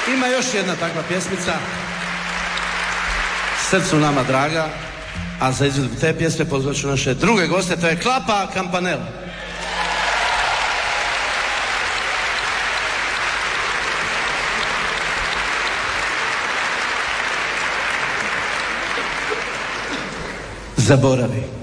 Ima još jedna takva pjesmica, srcu nama draga, a za izvedbu te pjesme pozvat ću naše druge goste, to je Klapa Campanella. Zaboravi.